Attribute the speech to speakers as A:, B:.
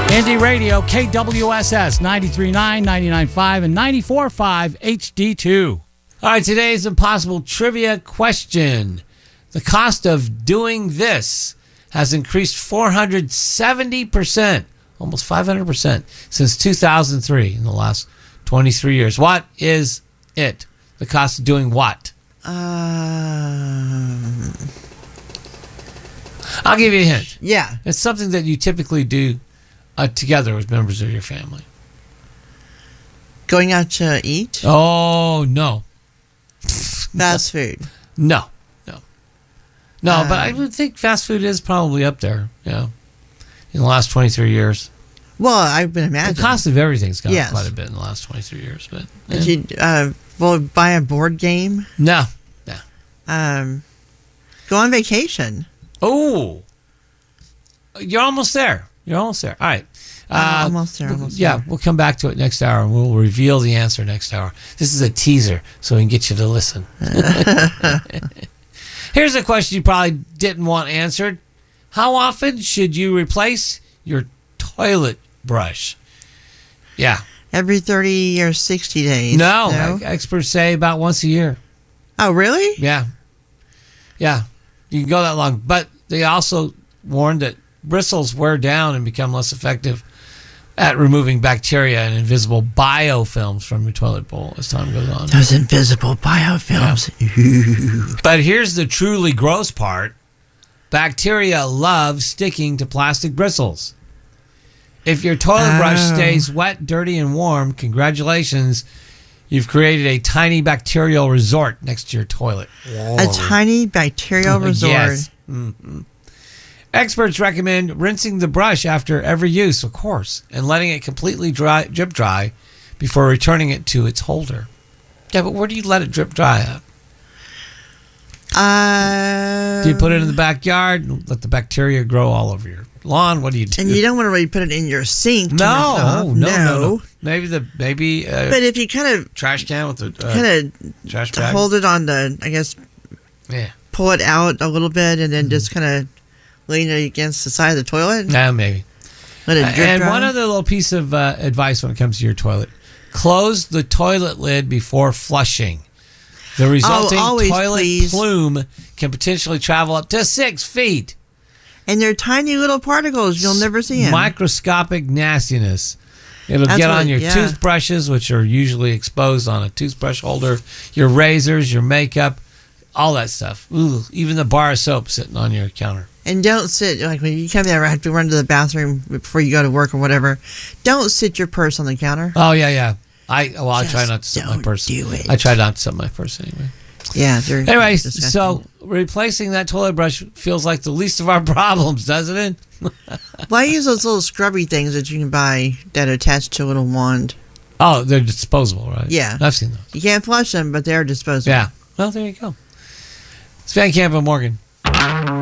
A: Indie Radio, KWSS, 93.9, 99.5, and 94.5 HD2. All right, today's impossible trivia question. The cost of doing this has increased 470%, almost 500%, since 2003 in the last 23 years. What is it? The cost of doing what? I'll give you a hint.
B: Yeah.
A: It's something that you typically do together with members of your family.
B: Going out to eat?
A: Oh, no.
B: Fast food?
A: No. But I would think fast food is probably up there, in the last 23 years.
B: Well, I would imagine.
A: The cost of everything's gone up quite a bit in the last 23 years. But
B: did you buy a board game?
A: No.
B: Go on vacation.
A: Oh, you're almost there. All right.
B: Almost there.
A: We'll come back to it next hour, and we'll reveal the answer next hour. This is a teaser, so we can get you to listen. Here's a question you probably didn't want answered. How often should you replace your toilet brush? Yeah.
B: Every 30 or 60 days.
A: No? Experts say about once a year.
B: Oh, really?
A: Yeah. You can go that long. But they also warned that bristles wear down and become less effective at removing bacteria and invisible biofilms from your toilet bowl as time goes on.
B: Those invisible biofilms.
A: Yeah. But here's the truly gross part. Bacteria love sticking to plastic bristles. If your toilet brush stays wet, dirty, and warm, congratulations. You've created a tiny bacterial resort next to your toilet.
B: Whoa. A tiny bacterial resort.
A: Yes. Mm-hmm. Experts recommend rinsing the brush after every use, of course, and letting it completely drip dry before returning it to its holder. Yeah, but where do you let it drip dry at? Do you put it in the backyard and let the bacteria grow all over your lawn? What do you do?
B: And you don't want to really put it in your sink.
A: No. Maybe but
B: if you kind of
A: trash can with the trash bag,
B: hold it on the, I guess, pull it out a little bit and then just kind of lean it against the side of the toilet.
A: Yeah, maybe.
B: Let it drip
A: and
B: dry.
A: one other little piece of advice when it comes to your toilet: close the toilet lid before flushing. The resulting toilet plume can potentially travel up to 6 feet.
B: And they're tiny little particles. You'll never see them.
A: Microscopic nastiness. It'll get on your toothbrushes, which are usually exposed on a toothbrush holder, your razors, your makeup, all that stuff. Ooh, even the bar of soap sitting on your counter.
B: And don't sit, like when you come there, have to run to the bathroom before you go to work or whatever. Don't sit your purse on the counter.
A: Oh, yeah. I try not to sit my purse.
B: Do it.
A: I try not to sit my purse anyway.
B: Yeah.
A: Anyway, so replacing that toilet brush feels like the least of our problems, doesn't it?
B: Well, I use those little scrubby things that you can buy that are attached to a little wand.
A: Oh, they're disposable, right?
B: Yeah.
A: I've seen those.
B: You can't flush them, but they're disposable.
A: Yeah. Well, there you go. It's Van Camp and Morgan.